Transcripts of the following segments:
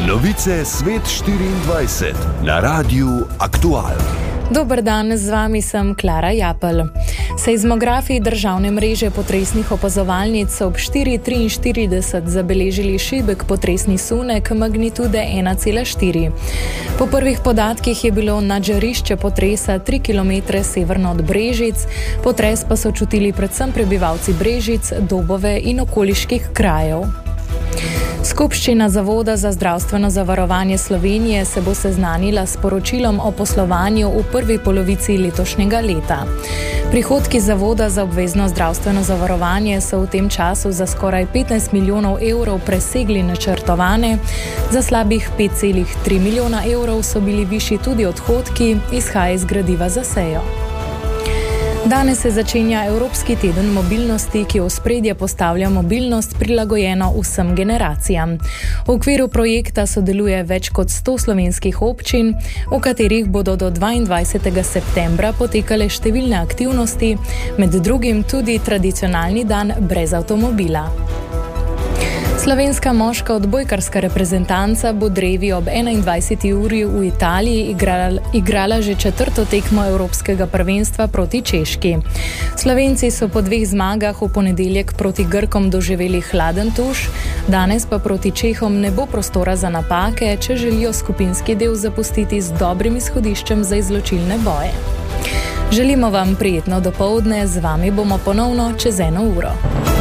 Novice Svet 24 na Radiu Aktual. Dober dan, z vami sem Klara Japelj. Seizmografi državne mreže potresnih opazovalnic so ob 4:43 zabeležili šibek potresni sunek magnitude 1,4. Po prvih podatkih je bilo nadžarišče potresa 3 km severno od Brežic, potres pa so čutili predvsem prebivalci Brežic, Dobove in okoliških krajev. Skupščina Zavoda za zdravstveno zavarovanje Slovenije se bo seznanila s poročilom o poslovanju v prvi polovici letošnjega leta. Prihodki Zavoda za obvezno zdravstveno zavarovanje so v tem času za skoraj 15 milijonov evrov presegli načrtovane, za slabih 5,3 milijona evrov so bili višji tudi odhodki, izhaja iz gradiva za sejo. Danes se začenja Evropski teden mobilnosti, ki v ospredje postavlja mobilnost prilagojeno vsem generacijam. V okviru projekta sodeluje več kot 100 slovenskih občin, v katerih bodo do 22. septembra potekale številne aktivnosti, med drugim tudi tradicionalni dan brez avtomobila. Slovenska moška odbojkarska reprezentanca bo drevi ob 21. uri v Italiji igrala že četrto tekmo Evropskega prvenstva proti Češki. Slovenci so po 2 zmagah v ponedeljek proti Grkom doživeli hladen tuš, danes pa proti Čehom ne bo prostora za napake, če želijo skupinski del zapustiti z dobrim izhodiščem za izločilne boje. Želimo vam prijetno dopoldne, z vami bomo ponovno čez 1 uro.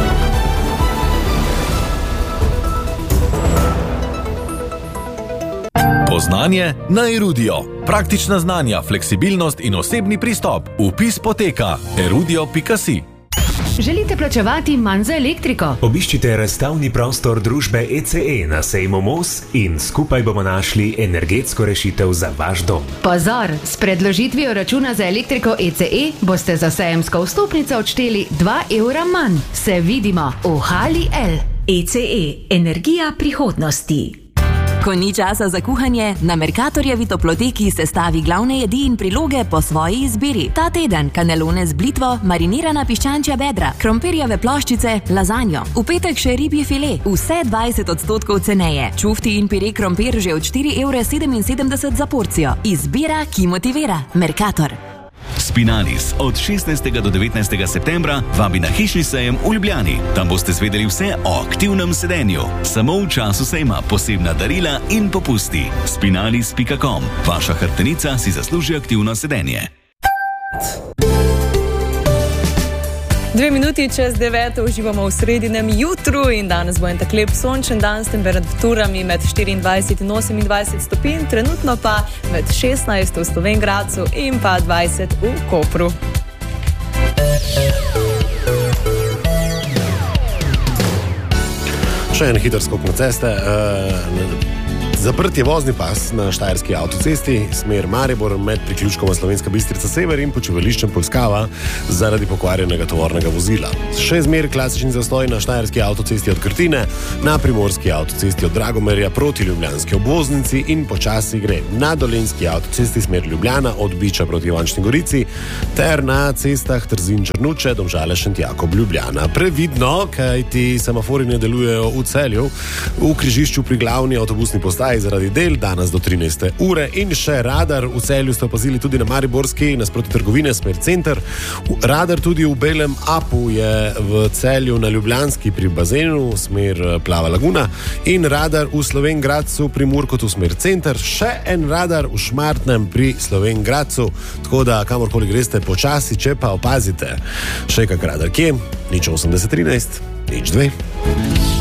Poznanje na Erudio. Praktična znanja, fleksibilnost in osebni pristop. Vpis poteka erudio.si. Želite plačevati manj za elektriko? Obiščite razstavni prostor družbe ECE na sejmu Mos in skupaj bomo našli energetsko rešitev za vaš dom. Pozor, s predložitvijo računa za elektriko ECE boste za sejemsko vstopnico odšteli 2 evra manj. Se vidimo v Hali L. ECE, energija prihodnosti. Ko ni časa za kuhanje, na Mercatorjevi toploteki sestavi glavne jedi in priloge po svoji izbiri. Ta teden kanelone z blitvo, marinirana piščančja bedra, krompirjeve ploščice, lazanjo. V petek še ribji file, vse 20% ceneje. Čufti in pire krompir že od 4,77 € za porcijo. Izbira, ki motivira. Mercator. Spinalis od 16. do 19. septembra vabi na hišni sejem v Ljubljani. Tam boste zvedeli vse o aktivnem sedenju. Samo v času sejma posebna darila in popusti. Spinalis.com. Vaša hrbtenica si zasluži aktivno sedenje. 2 minuti čez 9 uživamo v sredinem jutru in danes bo en tak lep sončen dan s temperaturami med 24 in 28 stopinj, trenutno pa med 16 v Slovenj Gradcu in pa 20 v Kopru. Še en hiter skok na ceste. Zaprt je vozni pas na štajerski avtocesti, smer Maribor med priključkoma Slovenska Bistrica Sever in počivališčem Poljskava zaradi pokvarjenega tovornega vozila. Še zmer klasični zastoj na štajerski avtocesti od Krtine, na primorski avtocesti od Dragomerja proti ljubljanski obvoznici in počasi gre na dolenjski avtocesti smer Ljubljana od Biča proti Ivančni Gorici ter na cestah Trzin-Črnuče, Domžale, Šentjakov, Ljubljana. Previdno, kajti semafori ne delujejo v Celju, v križišču pri glavni avtobusni postaji zaradi del danes do 13. ure in še radar v Celju ste opazili tudi na Mariborski nasproti trgovine smer center. Radar tudi v Belem Apu je v Celju na Ljubljanski pri bazenu smer Plava Laguna in radar v Slovenj Gradcu pri Murkotu smer center. Še en radar v Šmartnem pri Slovenj Gradcu, tako da kamorkoli greste počasi, če pa opazite še kak radar kje, 0813 02.